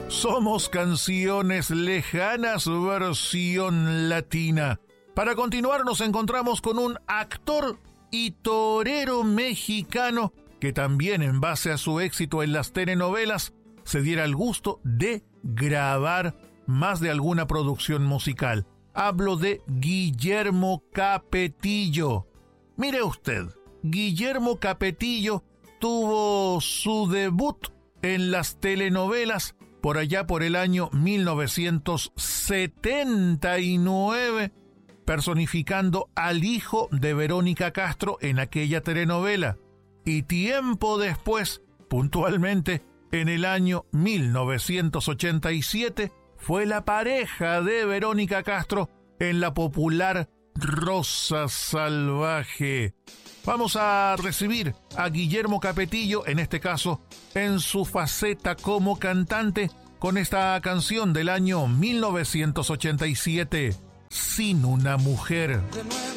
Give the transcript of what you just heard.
Somos Canciones Lejanas versión latina. Para continuar nos encontramos con un actor y torero mexicano que también, en base a su éxito en las telenovelas, se diera el gusto de grabar más de alguna producción musical. Hablo de Guillermo Capetillo. Mire usted, Guillermo Capetillo tuvo su debut en las telenovelas por allá por el año 1979, personificando al hijo de Verónica Castro en aquella telenovela. Y tiempo después, puntualmente en el año 1987, fue la pareja de Verónica Castro en la popular Rosa Salvaje. Vamos a recibir a Guillermo Capetillo, en este caso, en su faceta como cantante, con esta canción del año 1987, Sin una mujer. De nuevo